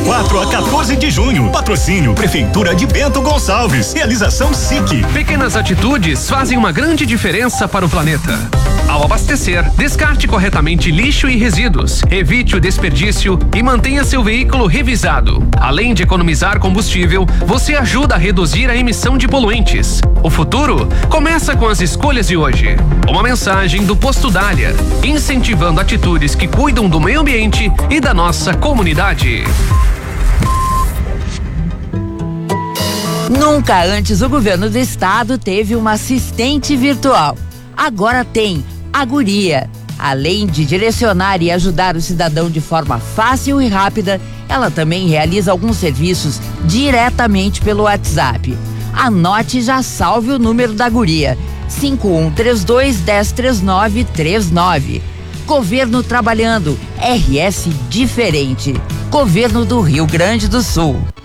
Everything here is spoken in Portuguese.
4 a 14 de junho. Patrocínio Prefeitura de Bento Gonçalves. Realização SIC. Pequenas atitudes fazem uma grande diferença para o planeta. Ao abastecer, descarte corretamente lixo e resíduos, evite o desperdício e mantenha seu veículo revisado. Além de economizar combustível, você ajuda a reduzir a emissão de poluentes. O futuro começa com as escolhas de hoje. Uma mensagem do Posto Dália, incentivando atitudes que cuidam do meio ambiente e da nossa comunidade. Nunca antes o governo do estado teve uma assistente virtual. Agora tem a Guria. Além de direcionar e ajudar o cidadão de forma fácil e rápida, ela também realiza alguns serviços diretamente pelo WhatsApp. Anote e já salve o número da Guria: 5132-103939. Governo trabalhando, RS diferente. Governo do Rio Grande do Sul.